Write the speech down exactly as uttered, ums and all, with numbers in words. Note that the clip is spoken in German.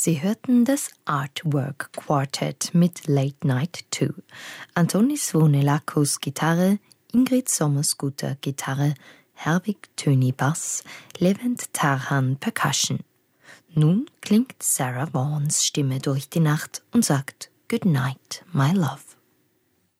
Sie hörten das Artwork Quartet mit Late Night zwei. Antonis Svonelakos Gitarre, Ingrid Sommersgutter Gitarre, Herwig Töni Bass, Levent Tarhan Percussion. Nun klingt Sarah Vaughans Stimme durch die Nacht und sagt Good night, my love.